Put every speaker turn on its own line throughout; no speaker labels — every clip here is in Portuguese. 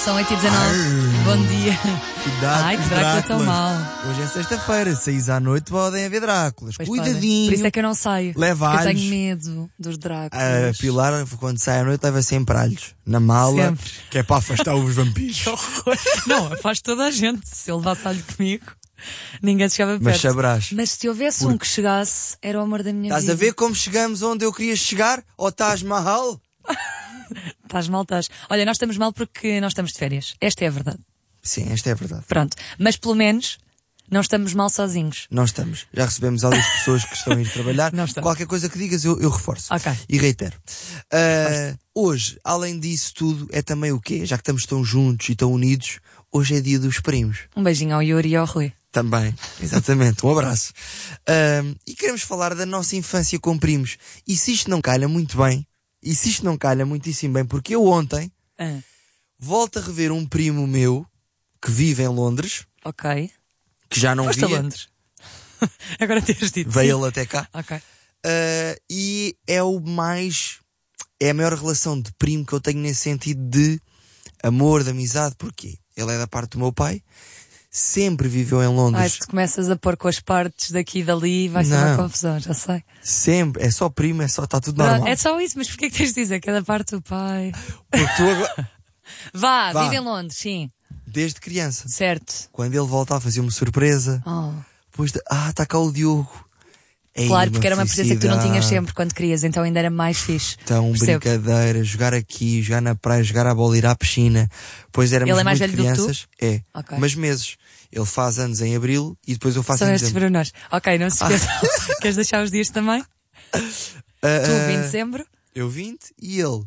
são 8h19. Bom dia.
Cuidado.
Ai, que Drácula tão mal.
Hoje é sexta-feira, 6 à noite podem haver Dráculas.
Pois
Cuidadinho.
podem. Por isso é que eu não saio.
Leva
porque eu
alhos.
tenho medo dos
A
Dráculas.
Pilar, quando sai à noite, leva sempre alhos na mala,
Sempre.
que é para afastar os vampiros.
Que horror. Não, faz toda a gente. Se ele levasse alho comigo, ninguém chegava perto.
Mas saberás.
Mas se houvesse um que chegasse, era o amor da minha
Estás
vida.
a ver como chegamos onde eu queria chegar? Ou estás Mahal?
Estás mal, estás. Olha, nós estamos mal porque nós estamos de férias. Esta é a verdade.
Sim, esta é a verdade.
Pronto. Mas pelo menos não estamos mal sozinhos.
Não estamos. Já recebemos algumas pessoas que estão a ir trabalhar.
Não estamos.
Qualquer coisa que digas, eu reforço.
Ok.
E reitero. Hoje, além disso tudo, é também o quê? Já que estamos tão juntos e tão unidos, hoje é dia dos primos.
Um beijinho ao Yuri e ao Rui.
Também, exatamente, um abraço. E queremos falar da nossa infância com primos. E se isto não calha muito bem, e se isto não calha muitíssimo bem, porque eu ontem volto a rever um primo meu que vive em Londres,
Ok.
que já não
Foste a
via,
Londres. Agora tens dito.
veio
sim.
ele até cá,
Ok.
e é a maior relação de primo que eu tenho nesse sentido de amor, de amizade, porque ele é da parte do meu pai, sempre viveu em
Ai,
Londres.
se tu começas a pôr com as partes daqui e dali, vai ser
Não.
uma confusão, já sei.
Sempre, é só primo, está tudo normal.
É só isso, mas porquê que tens de dizer que é da parte do pai?
Porque tu agora,
Vá,
Vá.
vive em Londres, sim.
desde criança,
Certo.
quando ele volta a fazer uma surpresa,
Oh.
depois de, está cá o Diogo. Ei,
Claro, porque era uma presença que tu não tinhas
felicidade.
sempre quando querias, então ainda era mais fixe.
Então,
Percebo.
brincadeira, jogar aqui, jogar na praia, jogar à bola, ir à piscina. Depois éramos
Ele é mais
muito
velho do que tu?
crianças. É,
Ok.
mas meses. Ele faz anos em abril e depois eu faço
São
em
estes
dezembro.
pormenores. Ok, não se esqueçam. Queres deixar os dias também? Tu, 20 de dezembro,
Eu 20 e ele.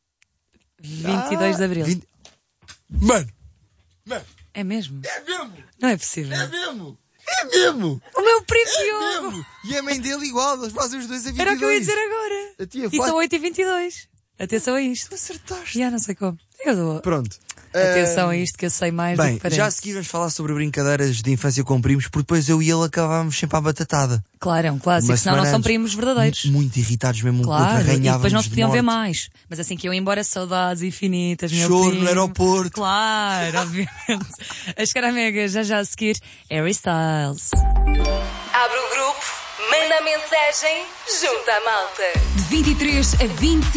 22 de abril.
20. Mano,
É mesmo?
é mesmo,
Não é possível.
mesmo, é mesmo.
O meu primo Diogo!
Mesmo. E a mãe dele igual, eles fazem os dois a 22.
Era o que eu ia dizer agora.
A tia
E
faz...
são 8h22. Atenção a isto.
Acertaste.
Já não sei como. Eu dou.
Pronto.
Atenção a isto que eu sei mais do
Bem,
que parece.
já a seguir vamos falar sobre brincadeiras de infância com primos, porque depois eu e ele acabávamos sempre à batatada.
Claro, é um clássico,
Uma
senão não
semana
são
antes,
primos verdadeiros.
Muito irritados mesmo, um com o outro,
Claro, e
arranhávamos
depois não se
de
podiam ver
morte.
mais. Mas assim que eu ia embora, saudades infinitas, meu
Choro
primo.
no aeroporto.
Claro, obviamente. A Escaramega já a seguir, Harry Styles.
Abre o grupo, manda mensagem, junta a malta.
De 23 a 25.